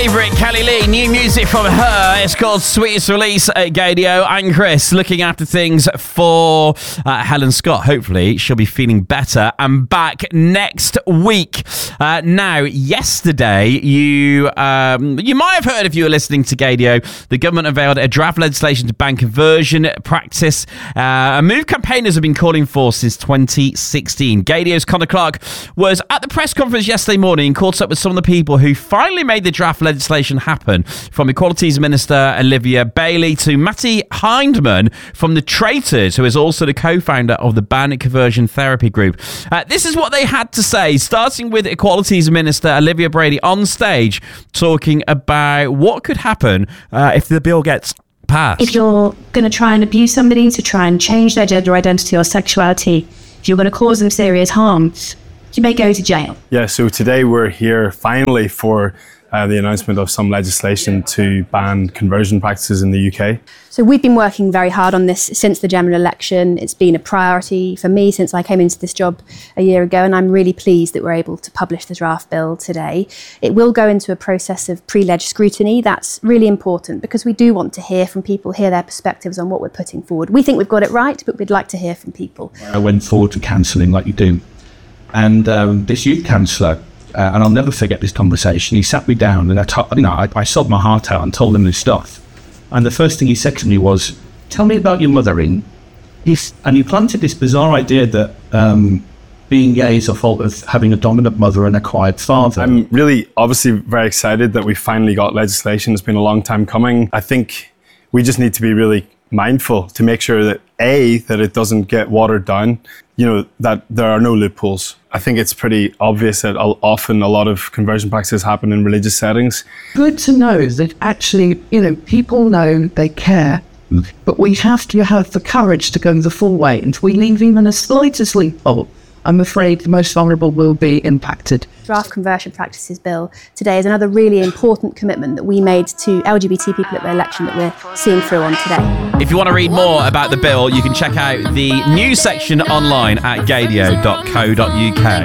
Favourite Kelly Lee, new music from her. It's called Sweetest Release at Gadio. And Chris looking after things for Helen Scott. Hopefully she'll be feeling better and back next week. Now, yesterday, you might have heard if you were listening to Gadio, the government unveiled a draft legislation to ban conversion practice, a move campaigners have been calling for since 2016. Gadio's Connor Clark was at the press conference yesterday morning and caught up with some of the people who finally made the draft legislation happen, from Equalities Minister Olivia Bailey to Matty Hindman from the Traitors, who is also the co-founder of the Ban Conversion Therapy Group. This is what they had to say, starting with Equalities Minister Olivia Bailey on stage, talking about what could happen if the bill gets passed. If you're going to try and abuse somebody to try and change their gender identity or sexuality, if you're going to cause them serious harm, you may go to jail. Yeah, so today we're here finally for the announcement of some legislation to ban conversion practices in the UK. So we've been working very hard on this since the general election. It's been a priority for me since I came into this job a year ago, and I'm really pleased that we're able to publish the draft bill today. It will go into a process of pre-leg scrutiny. That's really important because we do want to hear from people, hear their perspectives on what we're putting forward. We think we've got it right, but we'd like to hear from people. I went forward to cancelling like you do. And this youth counsellor, and I'll never forget this conversation, he sat me down and I sobbed my heart out and told him this stuff. And the first thing he said to me was, "Tell me about your mothering." And he planted this bizarre idea that being gay is a fault of having a dominant mother and a quiet father. I'm really obviously very excited that we finally got legislation. It's been a long time coming. I think we just need to be really mindful to make sure that that it doesn't get watered down, that there are no loopholes. I think it's pretty obvious that often a lot of conversion practices happen in religious settings. Good to know that actually, people know they care, but we have to have the courage to go the full way. And if we leave even a slightest loophole, I'm afraid the most vulnerable will be impacted. Draft Conversion Practices Bill today is another really important commitment that we made to LGBT people at the election that we're seeing through on today. If you want to read more about the bill, you can check out the news section online at gadio.co.uk.